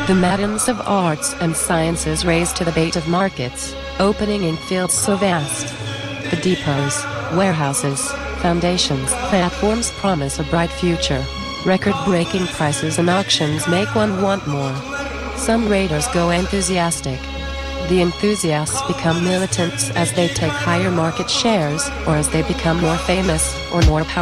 The madams of arts and sciences race to the bait of markets, opening in fields so vast. The depots, warehouses, foundations, platforms promise a bright future. Record-breaking prices and auctions make one want more. Some raiders go enthusiastic. The enthusiasts become militants as they take higher market shares, or as they become more famous, or more powerful.